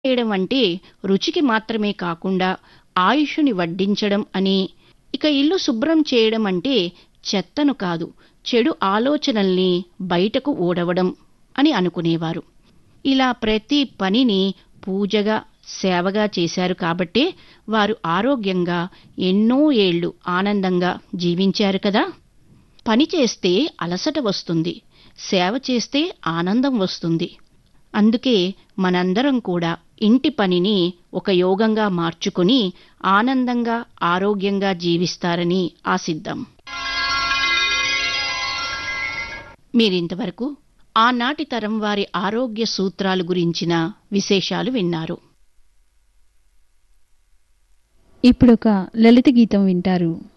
చేయడం అంటే రుచికి మాత్రమే కాకుండా ఆయుష్ని వడ్డించడం అని, ఇక ఇల్లు శుభ్రం చేయడం అంటే చెత్తను కాదు, చెడు ఆలోచనల్ని బయటకు ఊడవడం అని అనుకునేవారు. ఇలా ప్రతి పనిని పూజగా, సేవగా చేశారు కాబట్టే వారు ఆరోగ్యంగా ఎన్నో ఏళ్ళు ఆనందంగా జీవించారు కదా. పని చేస్తే అలసట వస్తుంది, సేవ చేస్తే ఆనందం వస్తుంది. అందుకే మనందరం కూడా ఇంటి పనిని ఒక యోగంగా మార్చుకుని ఆనందంగా, ఆరోగ్యంగా జీవిస్తారని ఆశిద్దాం. మీరింతవరకు ఆనాటి తరం వారి ఆరోగ్య సూత్రాలు గురించిన విశేషాలు విన్నారు. ఇప్పుడొక లలిత గీతం వింటారు.